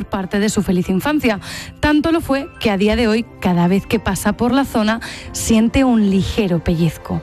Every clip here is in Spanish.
parte de su feliz infancia. Tanto lo fue que a día de hoy, cada vez que pasa por la zona, siente un ligero pellizco.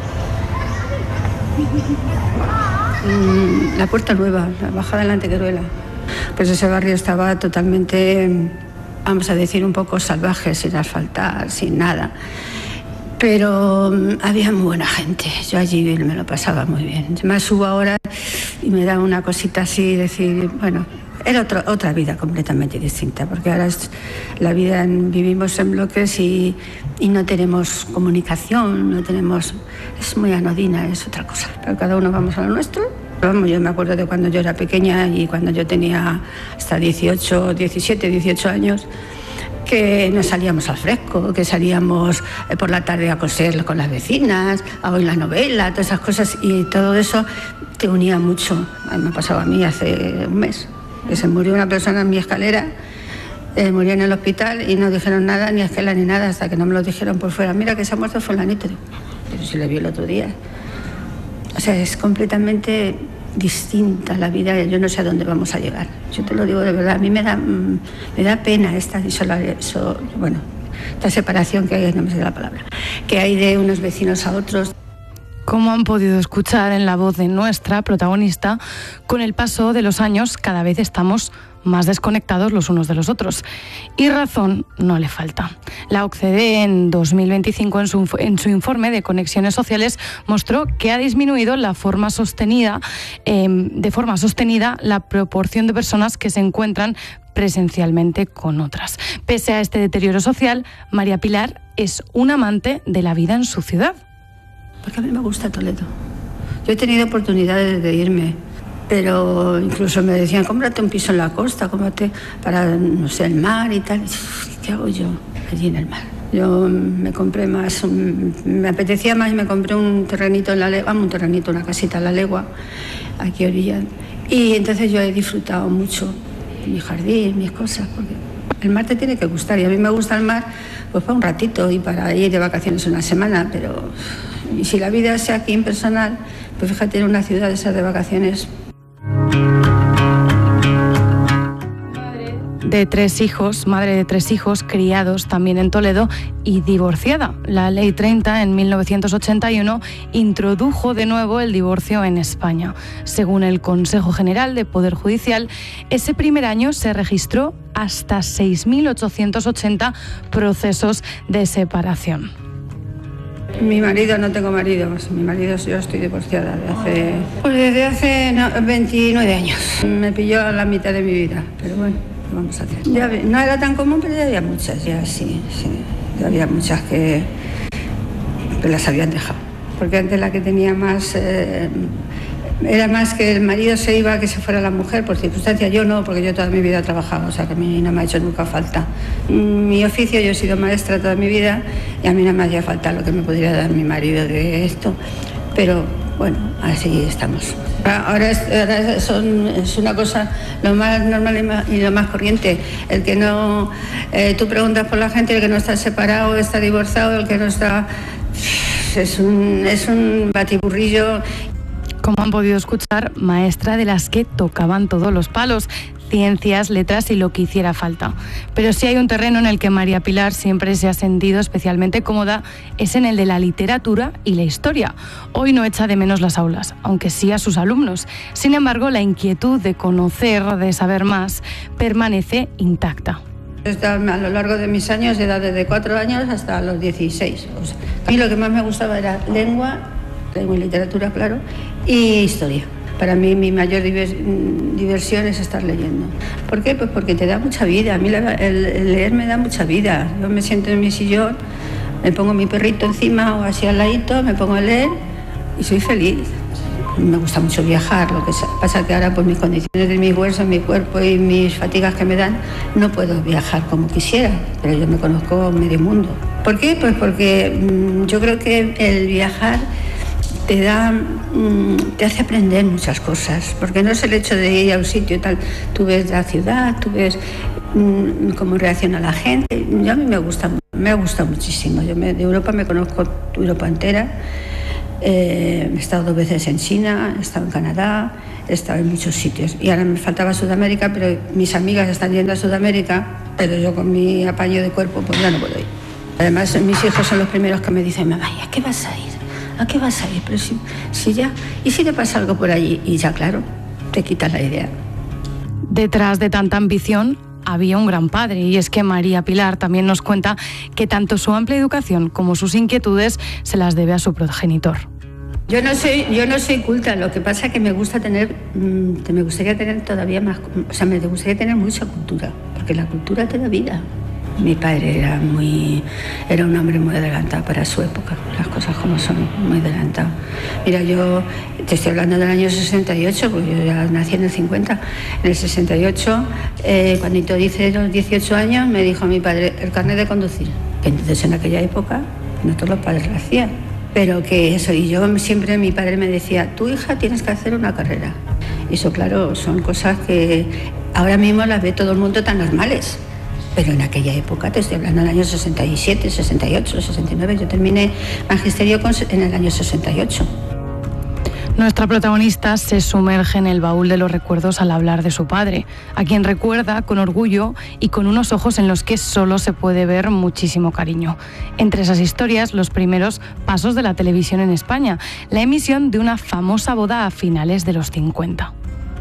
La Puerta Nueva, la bajada de la Antequeruela. Pues ese barrio estaba totalmente, vamos a decir, un poco salvaje, sin asfaltar, sin nada. Pero había muy buena gente. Yo allí me lo pasaba muy bien. Yo me subo ahora y me da una cosita así, decir, bueno, era otra vida completamente distinta, porque ahora vivimos en bloques y no tenemos comunicación, es muy anodina, es otra cosa. Pero cada uno vamos a lo nuestro. Vamos, yo me acuerdo de cuando yo era pequeña y cuando yo tenía hasta 17, 18 años, que nos salíamos al fresco, que salíamos por la tarde a coser con las vecinas, a oír la novela, todas esas cosas, y todo eso te unía mucho. Me ha pasado a mí hace un mes, que se murió una persona en mi escalera, murió en el hospital y no dijeron nada, ni esquela ni nada, hasta que no me lo dijeron por fuera. Mira que se ha muerto fulanito. Pero si le vi el otro día. O sea, es completamente distinta la vida, yo no sé a dónde vamos a llegar. Yo te lo digo de verdad, a mí me da pena esta separación que hay, no me sé la palabra, que hay de unos vecinos a otros. Como han podido escuchar en la voz de nuestra protagonista, con el paso de los años cada vez estamos más desconectados los unos de los otros. Y razón no le falta. La OCDE en 2025 en su informe de conexiones sociales mostró que ha disminuido de forma sostenida la proporción de personas que se encuentran presencialmente con otras. Pese a este deterioro social, María Pilar es una amante de la vida en su ciudad. Porque a mí me gusta Toledo. Yo he tenido oportunidades de irme, pero incluso me decían, cómprate un piso en la costa, cómprate para, no sé, el mar y tal. ¿Qué hago yo allí en el mar? Yo me compré más, me apetecía más y me compré un terrenito en la legua, una casita en la legua, aquí a orilla. Y entonces yo he disfrutado mucho mi jardín, mis cosas, porque el mar te tiene que gustar. Y a mí me gusta el mar, pues para un ratito y para ir de vacaciones una semana, pero... Y si la vida sea aquí impersonal, pues fíjate, en una ciudad de esas de vacaciones. Madre de tres hijos, criados también en Toledo y divorciada. La Ley 30 en 1981 introdujo de nuevo el divorcio en España. Según el Consejo General de Poder Judicial, ese primer año se registró hasta 6.880 procesos de separación. Mi marido, no tengo marido, mi marido, yo estoy divorciada desde hace 29 años. Me pilló a la mitad de mi vida, pero bueno, ¿qué vamos a hacer? Ya, no era tan común, pero ya había muchas, sí. Ya había muchas que las habían dejado. Porque antes la que tenía más... era más que el marido se iba, que se fuera la mujer, por circunstancias. Yo no, porque yo toda mi vida he trabajado, o sea que a mí no me ha hecho nunca falta. Mi oficio, yo he sido maestra toda mi vida y a mí no me hacía falta lo que me pudiera dar mi marido de esto. Pero bueno, así estamos. Ahora es una cosa lo más normal y lo más corriente. El que no... tú preguntas por la gente, el que no está separado, está divorciado, el que no está... Es un batiburrillo. Como han podido escuchar, maestra de las que tocaban todos los palos, ciencias, letras y lo que hiciera falta. Pero si hay un terreno en el que María Pilar siempre se ha sentido especialmente cómoda, es en el de la literatura y la historia. Hoy no echa de menos las aulas, aunque sí a sus alumnos. Sin embargo, la inquietud de conocer, de saber más, permanece intacta. A lo largo de mis años, he dado desde 4 años hasta los 16. O sea, a mí lo que más me gustaba era lengua y literatura, claro, y historia. Para mí mi mayor diversión es estar leyendo. ¿Por qué? Pues porque te da mucha vida. A mí el leer me da mucha vida. Yo me siento en mi sillón, me pongo mi perrito encima o así al ladito, me pongo a leer y soy feliz. Me gusta mucho viajar, lo que pasa que ahora por mis condiciones de mis huesos, mi cuerpo y mis fatigas que me dan, no puedo viajar como quisiera, pero yo me conozco medio mundo. ¿Por qué? Pues porque yo creo que el viajar te hace aprender muchas cosas, porque no es el hecho de ir a un sitio y tal, tú ves la ciudad, tú ves cómo reacciona la gente. A mí me ha gustado muchísimo. Yo de Europa me conozco Europa entera. He estado 2 veces en China, he estado en Canadá, he estado en muchos sitios. Y ahora me faltaba Sudamérica, pero mis amigas están yendo a Sudamérica, pero yo con mi apaño de cuerpo pues ya no puedo ir. Además, mis hijos son los primeros que me dicen, mamá, ¿a qué vas a ir? ¿A qué vas a ir? Pero si ya, ¿y si te pasa algo por allí? Y ya, claro, te quitas la idea. Detrás de tanta ambición había un gran padre, y es que María Pilar también nos cuenta que tanto su amplia educación como sus inquietudes se las debe a su progenitor. Yo no soy culta, lo que pasa es que me gustaría tener todavía más, o sea, me gustaría tener mucha cultura, porque la cultura te da vida. Mi padre era un hombre muy adelantado para su época, las cosas como son, muy adelantado. Mira, yo te estoy hablando del año 68, porque yo ya nací en el 50. En el 68, cuando hice los 18 años, me dijo mi padre, el carnet de conducir. Que entonces en aquella época no todos los padres lo hacían. Pero que eso, y yo siempre, mi padre me decía, tu hija tienes que hacer una carrera. Y eso, claro, son cosas que ahora mismo las ve todo el mundo tan normales. Pero en aquella época, te estoy hablando del año 67, 68, 69, yo terminé magisterio en el año 68. Nuestra protagonista se sumerge en el baúl de los recuerdos al hablar de su padre, a quien recuerda con orgullo y con unos ojos en los que solo se puede ver muchísimo cariño. Entre esas historias, los primeros pasos de la televisión en España, la emisión de una famosa boda a finales de los 50.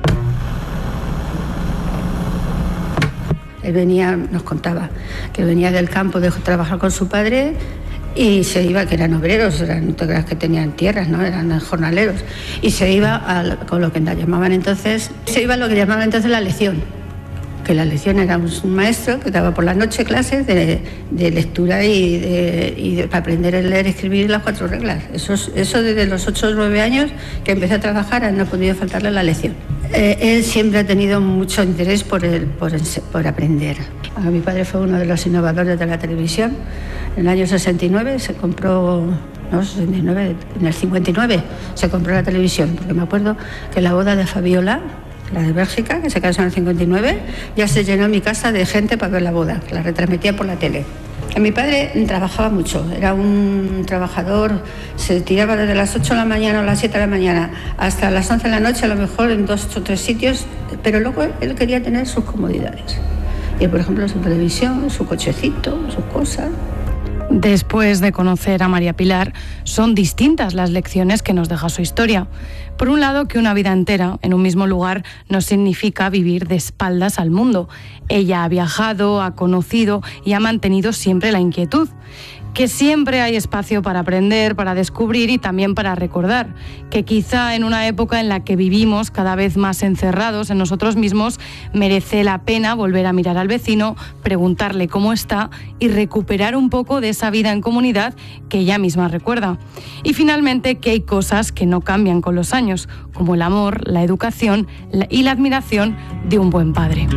Él venía, nos contaba, que venía del campo de trabajar con su padre y se iba, que eran obreros, no te creas que tenían tierras, ¿no? Eran jornaleros, y se iba con lo que llamaban entonces, la lección, que la lección era un maestro que daba por la noche clases de lectura y para aprender a leer y escribir las 4 reglas. Eso desde los 8 o 9 años que empecé a trabajar, no ha podido faltarle la lección. Él siempre ha tenido mucho interés por aprender. Mi padre fue uno de los innovadores de la televisión. En el año 69 se compró, en el 59 se compró la televisión, porque me acuerdo que la boda de Fabiola, la de Bélgica, que se casó en el 59, ya se llenó mi casa de gente para ver la boda, que la retransmitía por la tele. Mi padre trabajaba mucho, era un trabajador, se tiraba desde las 8 de la mañana o las 7 de la mañana hasta las 11 de la noche, a lo mejor en 2 o 3 sitios, pero luego él quería tener sus comodidades. Y por ejemplo su televisión, su cochecito, sus cosas. Después de conocer a María Pilar, son distintas las lecciones que nos deja su historia. Por un lado, que una vida entera en un mismo lugar no significa vivir de espaldas al mundo. Ella ha viajado, ha conocido y ha mantenido siempre la inquietud. Que siempre hay espacio para aprender, para descubrir y también para recordar. Que quizá en una época en la que vivimos cada vez más encerrados en nosotros mismos, merece la pena volver a mirar al vecino, preguntarle cómo está y recuperar un poco de esa vida en comunidad que ella misma recuerda. Y finalmente, que hay cosas que no cambian con los años, como el amor, la educación y la admiración de un buen padre.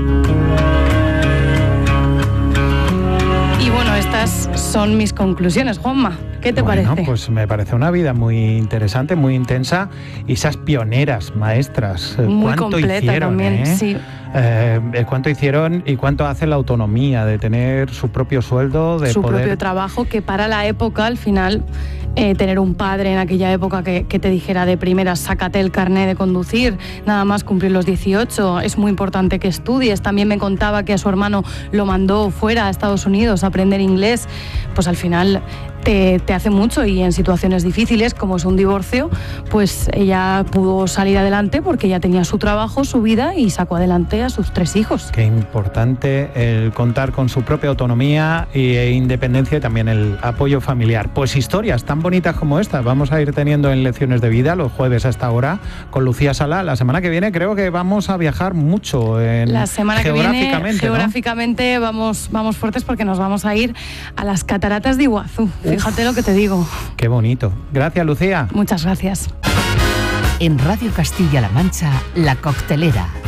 Y bueno, estas son mis conclusiones, Juanma. ¿Qué te parece? Pues me parece una vida muy interesante, muy intensa, y esas pioneras maestras. Muy ¿Cuánto completa hicieron, también, sí. ¿Cuánto hicieron y cuánto hace la autonomía de tener su propio sueldo, de su poder... propio trabajo, que para la época, al final, tener un padre en aquella época que te dijera de primera, sácate el carnet de conducir, nada más cumplir los 18, es muy importante que estudies. También me contaba que a su hermano lo mandó fuera a Estados Unidos a aprender inglés, pues al final te hace mucho, y en situaciones difíciles como es un divorcio, pues ella pudo salir adelante porque ella tenía su trabajo, su vida, y sacó adelante a sus 3 hijos. Qué importante el contar con su propia autonomía e independencia, y también el apoyo familiar. Pues historias tan bonitas como esta vamos a ir teniendo en Lecciones de Vida los jueves a esta hora con Lucía Sala. La semana que viene creo que vamos a viajar mucho la semana que viene, geográficamente, ¿no? vamos fuertes, porque nos vamos a ir a las cataratas de Iguazú. Fíjate lo que te digo. Qué bonito. Gracias, Lucía. Muchas gracias. En Radio Castilla-La Mancha, La Coctelera.